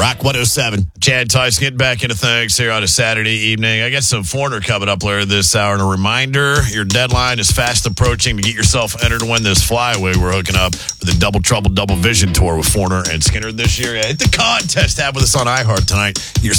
Rock 107. Chad Tice getting back into things here on a Saturday evening. I got some Foreigner coming up later this hour. And a reminder, your deadline is fast approaching to get yourself entered to win this flyaway we're hooking up for the Double Trouble Double Vision Tour with Foreigner and Skinner this year. Hit the contest tab with us on iHeart tonight. Your